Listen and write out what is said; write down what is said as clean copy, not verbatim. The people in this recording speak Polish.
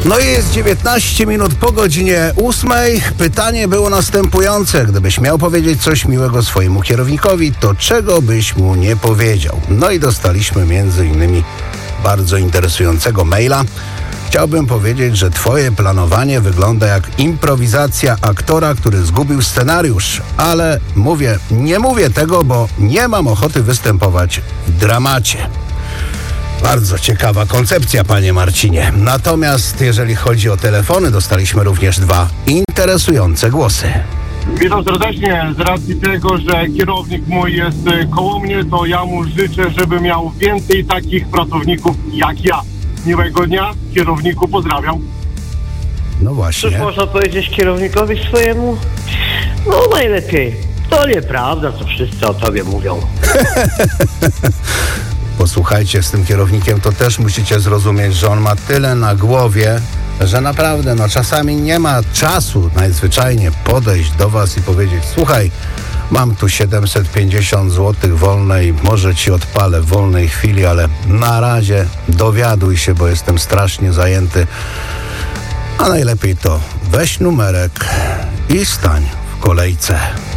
No i jest 19 minut po godzinie 8. Pytanie było następujące. Gdybyś miał powiedzieć coś miłego swojemu kierownikowi, to czego byś mu nie powiedział? No i dostaliśmy między innymi bardzo interesującego maila. Chciałbym powiedzieć, że twoje planowanie wygląda jak improwizacja aktora, który zgubił scenariusz. Ale nie mówię tego, bo nie mam ochoty występować w dramacie. Bardzo ciekawa koncepcja, panie Marcinie. Natomiast jeżeli chodzi o telefony, dostaliśmy również 2 interesujące głosy. Witam serdecznie. Z racji tego, że kierownik mój jest koło mnie, to ja mu życzę, żeby miał więcej takich pracowników jak ja. Miłego dnia, kierowniku, pozdrawiam. No właśnie. Cóż można powiedzieć kierownikowi swojemu? No najlepiej. To nieprawda, co wszyscy o tobie mówią. Posłuchajcie, z tym kierownikiem to też musicie zrozumieć, że on ma tyle na głowie, że naprawdę czasami nie ma czasu najzwyczajnie podejść do was i powiedzieć: słuchaj, mam tu 750 zł wolne i może ci odpalę w wolnej chwili, ale na razie dowiaduj się, bo jestem strasznie zajęty. A najlepiej to weź numerek i stań w kolejce.